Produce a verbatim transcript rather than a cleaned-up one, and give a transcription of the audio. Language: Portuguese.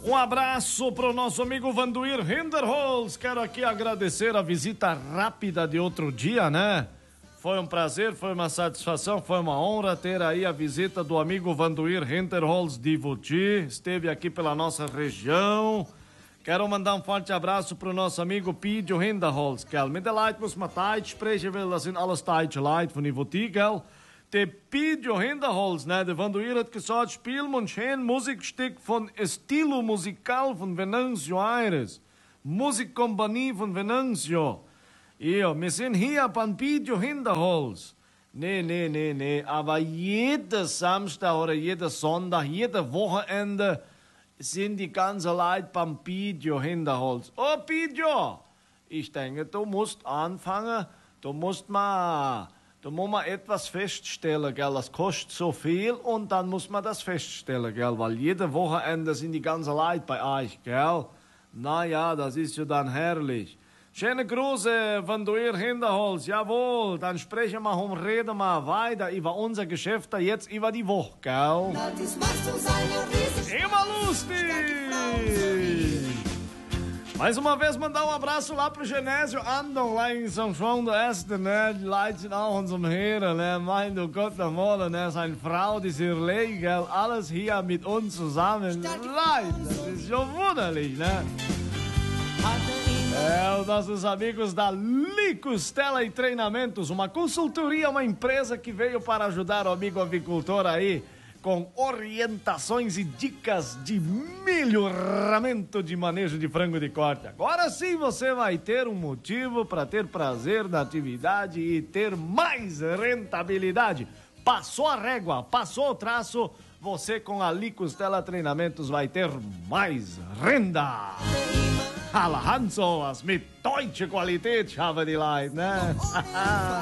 Um abraço pro nosso amigo Vanduir Hinderholz. Quero aqui agradecer a visita rápida de outro dia, né? Foi um prazer, foi uma satisfação, foi uma honra ter aí a visita do amigo Vanduir Hinderholz de Voti. Esteve aqui pela nossa região. Quero mandar um forte abraço pro nosso amigo Pidjo Hinderholz, gell? Mit der Leid muss man Deutsch sprechen, weil das sind alles deutsche Leute von Voti, gell? Der Pidjo Hinderholz, ne, der Vanduir hat gesagt, spiel man schön Musikstück von Estilo Musical von Venancio Aires. Musikkompanie von Venancio. Ja, wir sind hier beim Pidjo Hinderholz. Nee, nee, nee, nee, aber jeden Samstag oder jeden Sonntag, jedes Wochenende sind die ganzen Leute beim Pidjo Hinderholz. Oh, Pidjo! Ich denke, du musst anfangen, du musst mal... Da muss man etwas feststellen, gell? Das kostet so viel und dann muss man das feststellen, gell? Weil jede Wochenende sind die ganzen Leute bei euch, gell? Naja, das ist ja dann herrlich. Schöne Grüße, Vanduir Hinderholz, jawohl. Dann sprechen wir und reden wir weiter über unser Geschäft jetzt über die Woche, gell? Immer lustig! Mais uma vez mandar um abraço lá pro Genésio Andon, lá em São João do Oeste, né? Die Leute sind auch unserem Hörer, ne? Mein du Gott der Molle, ne? Seine Frau, die Sirley, gell? Alles hier mit uns zusammen. Leute, das ist schon wunderlich, ne? É, os nossos amigos da Licostela e Treinamentos, uma consultoria, uma empresa que veio para ajudar o amigo avicultor aí, com orientações e dicas de melhoramento de manejo de frango de corte. Agora sim você vai ter um motivo para ter prazer na atividade e ter mais rentabilidade. Passou a régua, passou o traço, você com a Licostela Treinamentos vai ter mais renda. Alla Hanso, as mit deutsche Qualität, habe die Leute, né?